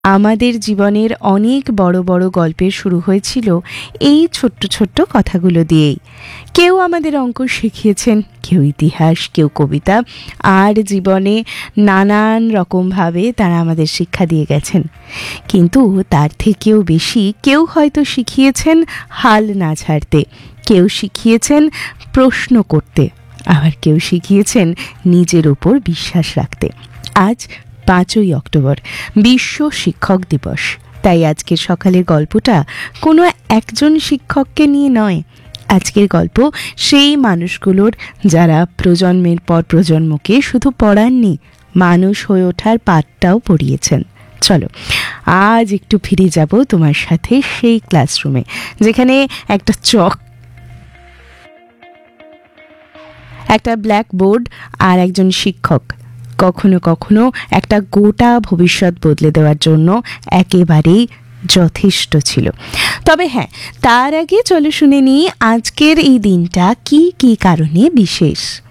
আমাদের জীবনের অনেক বড় বড় গল্পের শুরু হয়েছিল এই ছোট্ট ছোট্ট কথাগুলো দিয়েই। কেউ আমাদের অঙ্ক শিখিয়েছেন, কেউ ইতিহাস, কেউ কবিতা, আর জীবনে নানান রকমভাবে তারা আমাদের শিক্ষা দিয়ে গেছেন। কিন্তু তার থেকেও বেশি কেউ হয়তো শিখিয়েছেন হাল না ছাড়তে, কেউ শিখিয়েছেন প্রশ্ন করতে, আবার কেউ শিখিয়েছেন নিজের উপর বিশ্বাস রাখতে। আজ 5ই অক্টোবর, বিশ্ব শিক্ষক দিবস। তাই আজকের সকালের গল্পটা কোনো একজন শিক্ষককে নিয়ে নয়। আজকের গল্প সেই মানুষগুলোর যারা প্রজন্মের পর প্রজন্মকে শুধু পড়াননি, মানুষ হয়ে ওঠার পাঠটাও পড়িয়েছেন। চলো আজ একটু ফিরে যাব তোমার সাথে সেই ক্লাসরুমে, যেখানে একটা চক, একটা ব্ল্যাকবোর্ড আর একজন শিক্ষক কখনো কখনো একটা গোটা ভবিষ্যৎ বদলে দেওয়ার জন্য একেবারেই যথেষ্ট ছিল। তবে হ্যাঁ, তার আগে চলো শুনে নিই আজকের এই দিনটা কি কি কারণে বিশেষ।